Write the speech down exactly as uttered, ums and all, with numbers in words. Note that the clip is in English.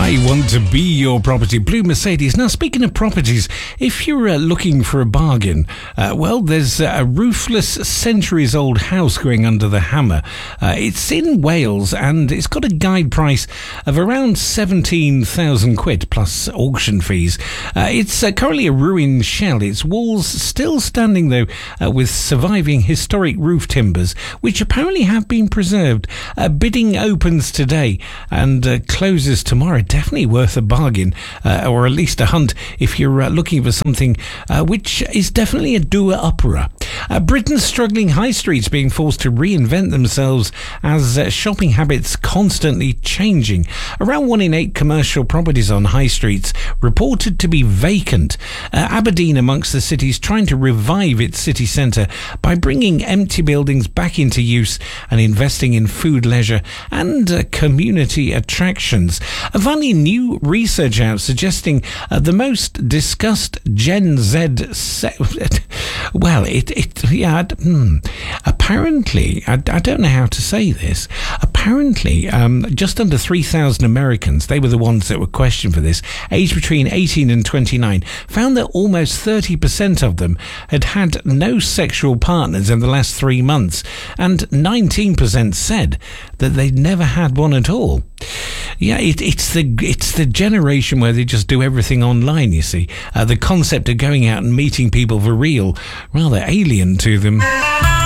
I want to be your property. Blue Mercedes. Now, speaking of properties, if you're uh, looking for a bargain, uh, well, there's uh, a roofless, centuries-old house going under the hammer. Uh, it's in Wales, and it's got a guide price of around seventeen thousand quid, plus auction fees. Uh, it's uh, currently a ruined shell. Its walls still standing, though, uh, with surviving historic roof timbers, which apparently have been preserved. Uh, bidding opens today and uh, closes tomorrow. Definitely worth a bargain, uh, or at least a hunt if you're uh, looking for something uh, which is definitely a doer-upperer. Uh, Britain's struggling high streets being forced to reinvent themselves as uh, shopping habits constantly changing. Around one in eight commercial properties on high streets reported to be vacant. Uh, Aberdeen amongst the cities trying to revive its city centre by bringing empty buildings back into use and investing in food, leisure and uh, community attractions. A funny new research out suggesting uh, the most discussed Gen Z se- well it, it yeah hmm. apparently I, I don't know how to say this apparently um, just under three thousand Americans, they were the ones that were questioned for this, aged between eighteen and twenty-nine, found that almost thirty percent of them had had no sexual partners in the last three months, and nineteen percent said that they'd never had one at all. Yeah, it, it's the it's the generation where they just do everything online, you see. Uh, the concept of going out and meeting people for real, rather alien to them.